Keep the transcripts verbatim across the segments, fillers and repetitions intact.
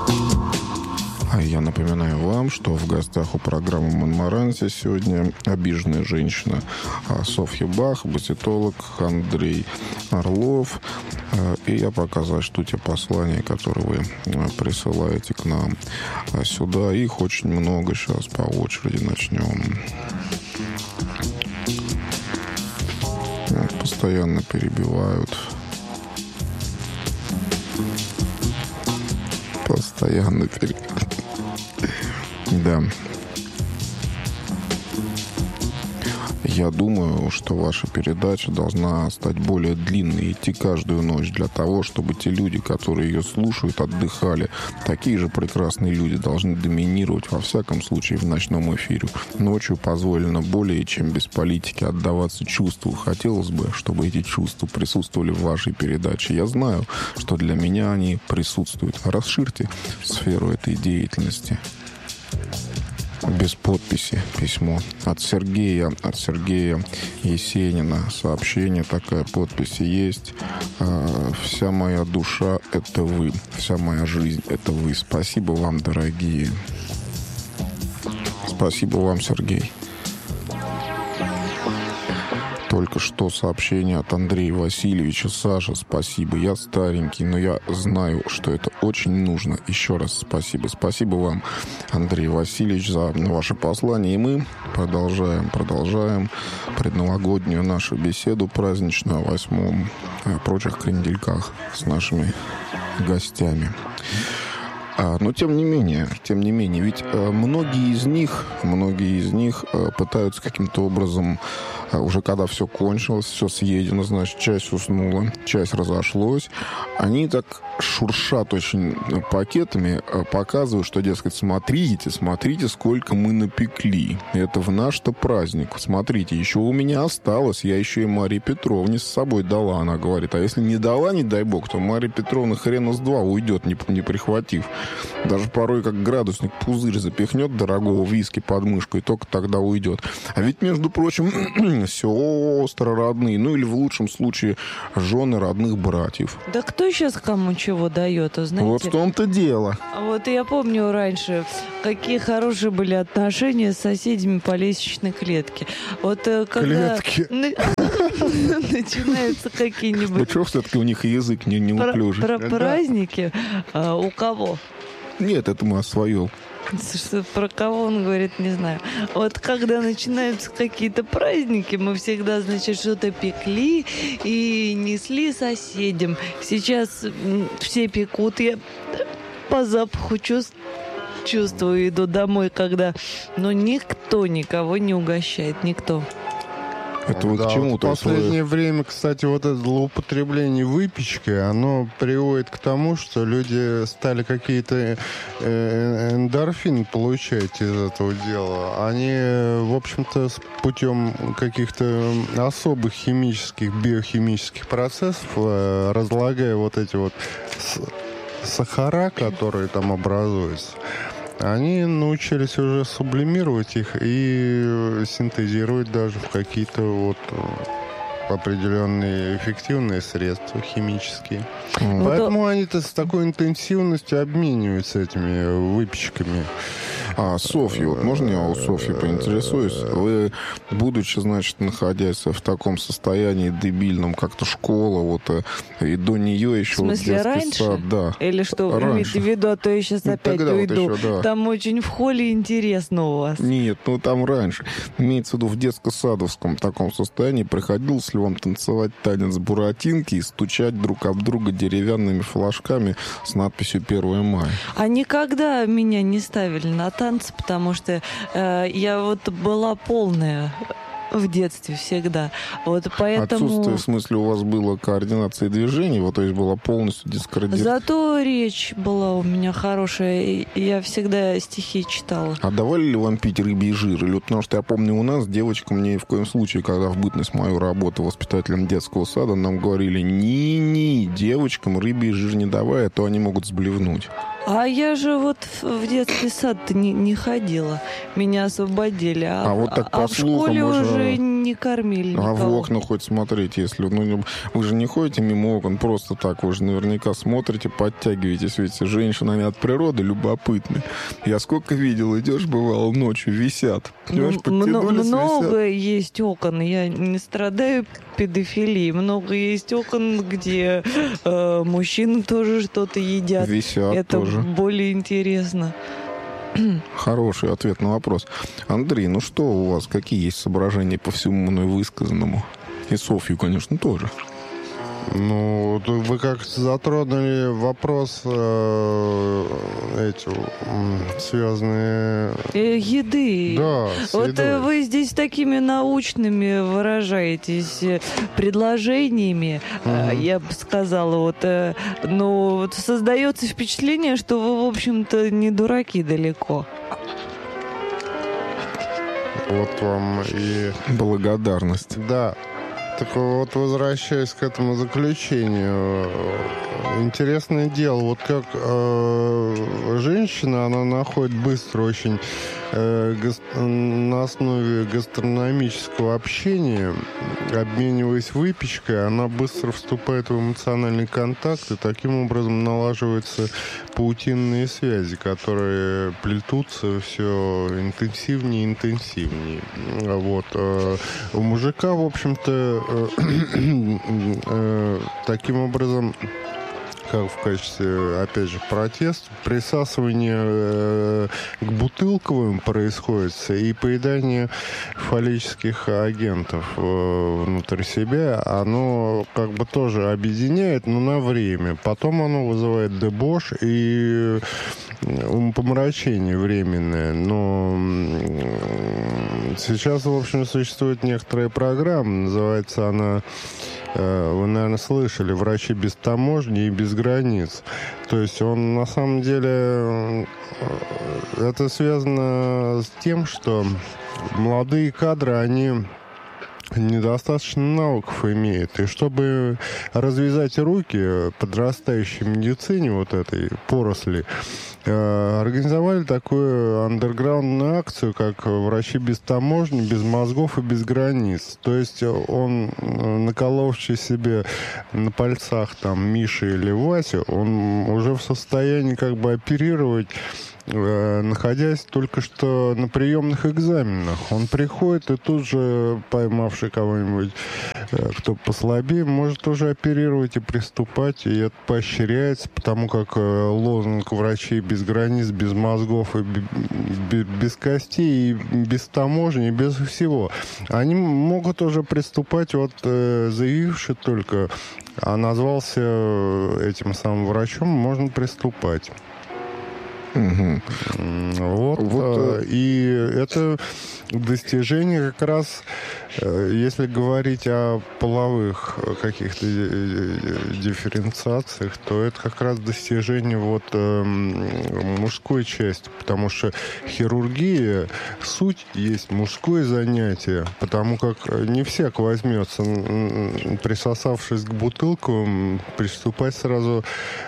А я напоминаю вам, что в гостях у программы «Монмаранси» сегодня обиженная женщина Софья Бах, баситолог Андрей Орлов. И я пока зачту те послания, которые вы присылаете к нам сюда. Их очень много. Сейчас по очереди начнем. Постоянно перебивают. Постоянно перебивают. Да. Я думаю, что ваша передача должна стать более длинной, идти каждую ночь для того, чтобы те люди, которые ее слушают, отдыхали. Такие же прекрасные люди должны доминировать, во всяком случае, в ночном эфире. Ночью позволено более чем без политики отдаваться чувству. Хотелось бы, чтобы эти чувства присутствовали в вашей передаче. Я знаю, что для меня они присутствуют. Расширьте сферу этой деятельности. Без подписи письмо от Сергея, от Сергея Есенина. Сообщение, такая подпись есть. Вся моя душа — это вы. Вся моя жизнь — это вы. Спасибо вам, дорогие. Спасибо вам, Сергей. Только что сообщение от Андрея Васильевича. Саша, спасибо. Я старенький, но я знаю, что это очень нужно. Еще раз спасибо. Спасибо вам, Андрей Васильевич, за ваше послание. И мы продолжаем, продолжаем предновогоднюю нашу беседу праздничную о восьмом и прочих крендельках с нашими гостями. Но тем не менее, тем не менее, ведь многие из них, многие из них пытаются каким-то образом, уже когда все кончилось, все съедено, значит, часть уснула, часть разошлась, они так шуршат очень пакетами, показывают, что, дескать, смотрите, смотрите, сколько мы напекли. Это в наш-то праздник. Смотрите, еще у меня осталось, я еще и Марии Петровне с собой дала, она говорит. А если не дала, не дай бог, то Мария Петровна хрена с два уйдет, не, не прихватив. Даже порой как градусник пузырь запихнет дорогого виски под мышку и только тогда уйдет. А ведь, между прочим, сестры родные, ну или в лучшем случае жены родных братьев. Да кто сейчас кому чего дает, знаете? Вот в том-то дело. Вот я помню раньше, какие хорошие были отношения с соседями по лестничной клетке. Вот когда Клетки. начинаются какие-нибудь... Ну что все-таки у них язык не неуклюжий? Про праздники у кого? Нет, это мы освоил. Что, про кого он говорит, не знаю. Вот когда начинаются какие-то праздники, мы всегда, значит, что-то пекли и несли соседям. Сейчас все пекут. Я по запаху чувств, чувствую, иду домой, когда... Но никто никого не угощает, никто. Это вы да, к чему? Вот в последнее время, кстати, вот это злоупотребление выпечкой, оно приводит к тому, что люди стали какие-то э, эндорфины получать из этого дела. Они, в общем-то, с путем каких-то особых химических, биохимических процессов, э, разлагая вот эти вот сахара, которые там образуются, они научились уже сублимировать их и синтезировать даже в какие-то вот определенные эффективные средства химические. Mm. Поэтому они-то с такой интенсивностью обмениваются этими выпечками. А Софья, вот можно я у Софьи поинтересуюсь? Вы, будучи, значит, находясь в таком состоянии дебильном, как-то школа, вот, и до нее еще... В смысле, вот раньше? Сад, да. Или что, раньше. Имейте в виду, а то я сейчас ну, опять уйду. Вот еще, да. Там очень в холле интересно у вас. Нет, ну там раньше. Имеется в виду в детско-садовском таком состоянии приходилось ли вам танцевать танец буратинки и стучать друг об друга деревянными флажками с надписью первое мая? А никогда меня не ставили на танцы, потому что э, я вот была полная в детстве всегда. Вот поэтому... Отсутствие, в смысле, у вас было координации движений, вот, то есть была полностью дискоординация. Зато речь была у меня хорошая, и я всегда стихи читала. А давали ли вам пить рыбий жир? Или, потому что я помню, у нас девочка мне ни в коем случае, когда в бытность мою работу воспитателем детского сада, нам говорили: ни-ни, девочкам рыбий жир не давай, а то они могут сблевнуть. А я же вот в детский сад не, не ходила. Меня освободили. А, а вот так по а в слухам школе уже... уже не кормили никого. А в окна хоть смотрите, если... Ну, вы же не ходите мимо окон просто так, вы же наверняка смотрите, подтягиваетесь, ведь женщины, они от природы любопытны. Я сколько видел, идешь, бывало, ночью висят. Понимаешь, подтянулись, много висят. есть окон, я не страдаю педофилией, много есть окон, где э, мужчины тоже что-то едят. Висят Это тоже. более интересно. Хороший ответ на вопрос. Андрей, ну что у вас, какие есть соображения по всему мной высказанному? И Софью, конечно, тоже. Ну, вы как затронули вопрос э, эти, связанные... Э, еды. Да, с Вот едой. э, вы здесь такими научными выражаетесь э, предложениями, э, я бы сказала, вот, э, но вот создается впечатление, что вы, в общем-то, не дураки далеко. Вот вам и... Благодарность. Да. Так вот, возвращаясь к этому заключению, интересное дело, вот как э, женщина, она находит быстро очень э, гас- на основе гастрономического общения, обмениваясь выпечкой, она быстро вступает в эмоциональный контакт, и таким образом налаживаются паутинные связи, которые плетутся все интенсивнее и интенсивнее. Вот. У мужика, в общем-то, таким образом, как в качестве, опять же, протеста, присасывание э, к бутылковым происходит и поедание фаллических агентов э, внутри себя, оно как бы тоже объединяет, но на время. Потом оно вызывает дебош и умопомрачение временное. Но сейчас, в общем, существует некоторая программа, называется она, вы, наверное, слышали, «Врачи без таможни и без границ». То есть он, на самом деле, это связано с тем, что молодые кадры, они недостаточно навыков имеют. И чтобы развязать руки подрастающей медицине, вот этой поросли, организовали такую андерграундную акцию, как «Врачи без таможни, без мозгов и без границ». То есть он, наколовший себе на пальцах там Миши или Васю, он уже в состоянии как бы оперировать, находясь только что на приемных экзаменах. Он приходит и тут же, поймавший кого-нибудь, кто послабее, может уже оперировать и приступать, и это поощряется, потому как лозунг «Врачей без границ, без мозгов и без костей, и без таможни, и без всего». Они могут уже приступать, вот заявивший только, а назвался этим самым врачом, можно приступать. Угу. Вот, вот, и это достижение как раз, если говорить о половых каких-то дифференциациях, то это как раз достижение вот мужской части, потому что хирургия, суть есть мужское занятие, потому как не всяк возьмется, присосавшись к бутылкам, приступать сразу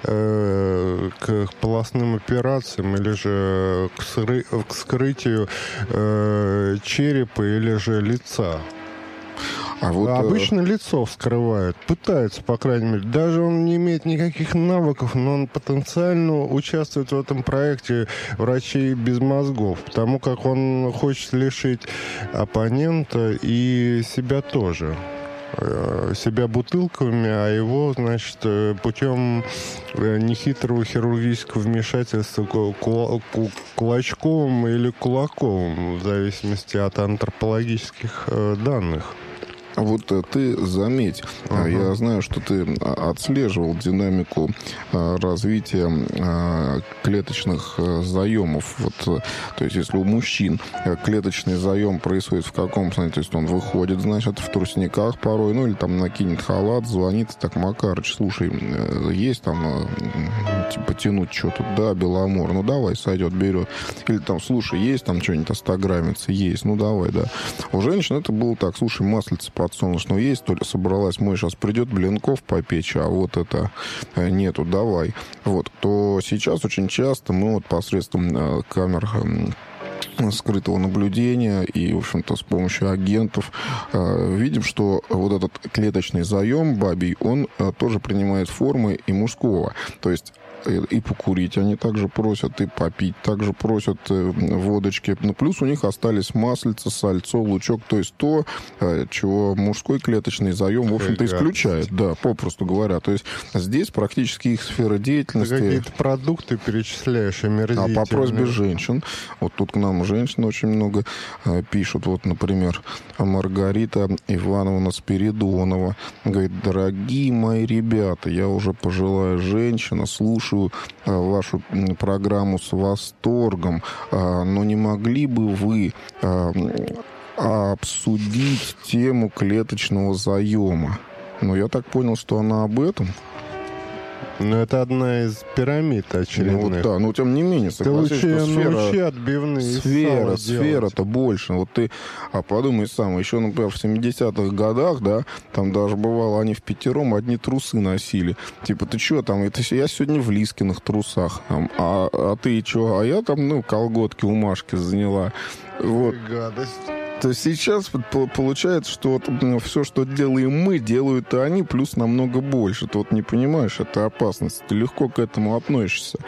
э, к полостным операциям или же к, сры- к скрытию э, черепа или же лица. А вот, обычно лицо вскрывают, пытаются, по крайней мере. Даже он не имеет никаких навыков, но он потенциально участвует в этом проекте «Врачей без мозгов», потому как он хочет лишить оппонента и себя тоже. Себя бутылками, а его, значит, путем нехитрого хирургического вмешательства кулачковым или кулаковым, в зависимости от антропологических данных. Вот ты заметь, uh-huh. я знаю, что ты отслеживал динамику развития клеточных заемов. Вот, то есть, если у мужчин клеточный заем происходит в каком смысле, то есть он выходит, значит, в трусниках порой, ну или там накинет халат, звонит, так: Макарыч, слушай, есть там, типа, тянуть что-то, да, Беломор, ну давай, сойдет, берет. Или там, слушай, есть там что-нибудь, астаграмится, есть, ну давай, да. У женщин это было так: слушай, маслица подсолнечного есть, то ли собралась, мой сейчас придет блинков попечь, а вот это нету, давай. Вот, то сейчас очень часто мы вот посредством камер скрытого наблюдения и, в общем-то, с помощью агентов э, видим, что вот этот клеточный заем бабий, он э, тоже принимает формы и мужского. То есть и покурить они также просят, и попить также просят э, водочки. Ну, плюс у них остались маслица, сальцо, лучок. То есть то, э, чего мужской клеточный заем, в общем-то, исключает. Да, попросту говоря. То есть здесь практически их сфера деятельности... Ты какие-то продукты перечисляешь омерзительные. А по просьбе женщин. Вот тут к нам женщин очень много э, пишут. Вот, например, Маргарита Ивановна Спиридонова говорит: дорогие мои ребята, я уже пожилая женщина, слушаю вашу программу с восторгом, но не могли бы вы обсудить тему клеточного заема? Ну, я так понял, что она об этом. Ну, это одна из пирамид очередных. Ну, вот, да, но тем не менее, согласись, ты лучше, что сфера, научи отбивные сфера, сфера-то делать. больше. Вот ты, а подумай сам, еще, например, в семидесятых годах, да, там даже бывало, они в пятером одни трусы носили. Типа, ты что там, это, я сегодня в Лискиных трусах, там, а, а ты что? А я там, ну, колготки у Машки заняла. Вот. Гадость. То есть сейчас получается, что вот все, что делаем мы, делают и они, плюс намного больше. Ты вот не понимаешь, это опасность. Ты легко к этому относишься.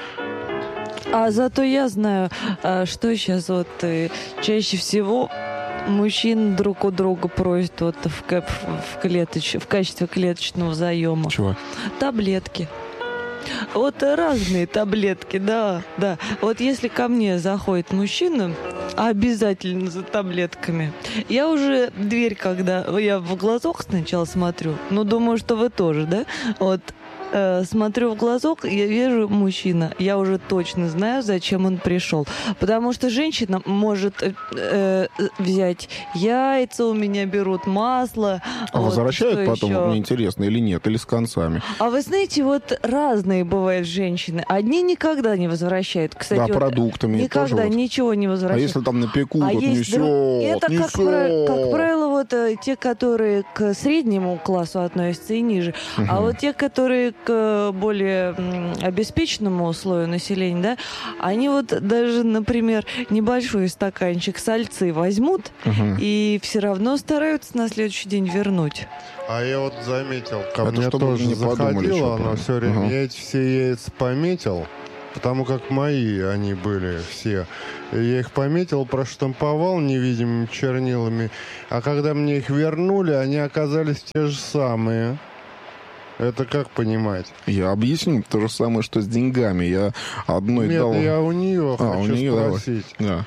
А зато я знаю, что сейчас вот чаще всего мужчин друг у друга просят вот в, в, клеточ... в качестве клеточного заема. Чего? Таблетки. Вот разные таблетки, да, да. Вот если ко мне заходит мужчина, обязательно за таблетками. Я уже дверь, когда я в глазок сначала смотрю, ну, думаю, что вы тоже, да? Вот. Смотрю в глазок, я вижу мужчина. Я уже точно знаю, зачем он пришел. Потому что женщина может э, взять яйца, у меня берут масло. А вот, возвращают потом, еще? Мне интересно, или нет, или с концами? А вы знаете, вот разные бывают женщины. Одни никогда не возвращают. Кстати, да, вот продуктами никогда тоже ничего не возвращают. А если там напекут, а вот есть несет, друг... Это, несет. Как, правило, как правило, вот те, которые к среднему классу относятся и ниже. Угу. А вот те, которые к более обеспеченному слою населения, да, они вот даже, например, небольшой стаканчик сальцы возьмут угу. и все равно стараются на следующий день вернуть. А я вот заметил, ко Это мне тоже не заходило, оно все время, угу. я эти все яйца пометил, потому как мои они были все. Я их пометил, проштамповал невидимыми чернилами, а когда мне их вернули, они оказались те же самые. Это как понимать? Я объясню то же самое, что с деньгами. Я одной Нет, дал... я у нее а, хочу у нее спросить. Да.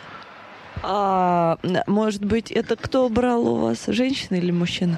А, может быть, это кто брал у вас, женщина или мужчина?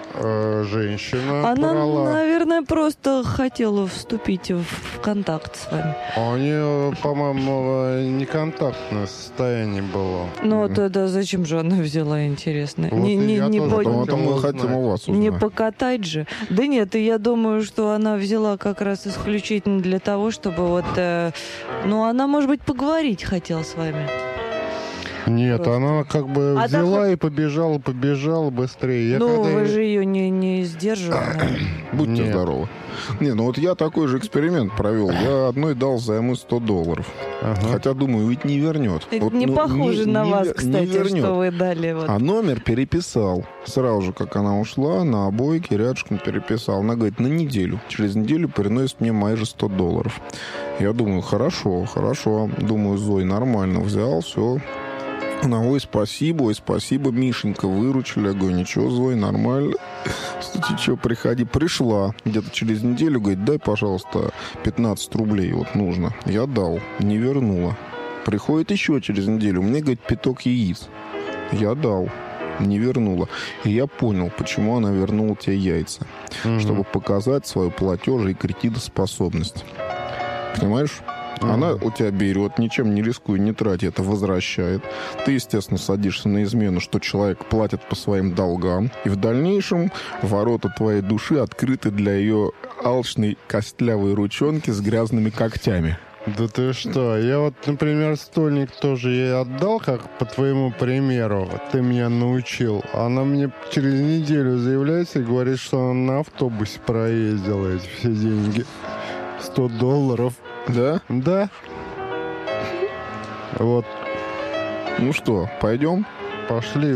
Женщина Она, брала. наверное, просто хотела вступить в контакт с вами. А у нее, по-моему, неконтактное состояние было. Ну, mm-hmm. тогда зачем же она взяла, интересно? Вот не не, не по... Потом мы хотим у вас узнать. Не покатать же. Да нет, и я думаю, что она взяла как раз исключительно для того, чтобы вот... Э, ну, она, может быть, поговорить хотела с вами. Нет, Просто. Она как бы а взяла так... и побежала, побежала быстрее. Я ну, когда... вы же ее не, не сдерживали. Будьте Нет. здоровы. Не, ну вот я такой же эксперимент провел. Я одной дал взаймы сто долларов. Ага. Хотя, думаю, ведь не вернет. Это вот, не ну, похоже не, на не, вас, не кстати, что вы дали. Вот. А номер переписал. Сразу же, как она ушла, на обойке рядышком переписал. Она говорит, на неделю. Через неделю приносит мне мои же сто долларов. Я думаю, хорошо, хорошо. Думаю, Зой, нормально. Взял, все... Она, ой, спасибо, ой, спасибо, Мишенька, выручили. Я говорю, ничего, Зой, нормально. Кстати, что, приходи. Пришла где-то через неделю, говорит, дай, пожалуйста, пятнадцать рублей, вот нужно. Я дал, не вернула. Приходит еще через неделю, мне, говорит, пяток яиц. Я дал, не вернула. И я понял, почему она вернула те яйца. Mm-hmm. Чтобы показать свою платеж и кредитоспособность. Понимаешь? Mm-hmm. Она у тебя берет, ничем не рискуя, не тратя, это возвращает. Ты, естественно, садишься на измену, что человек платит по своим долгам. И в дальнейшем ворота твоей души открыты для ее алчной костлявой ручонки с грязными когтями. Да ты что? Я вот, например, стольник тоже ей отдал, как по твоему примеру. Ты меня научил. Она мне через неделю заявляется и говорит, что она на автобусе проездила эти все деньги. сто долларов. Да? Да. Вот. Ну что, пойдем? Пошли.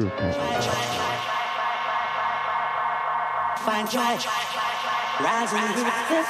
Find joy, rising with the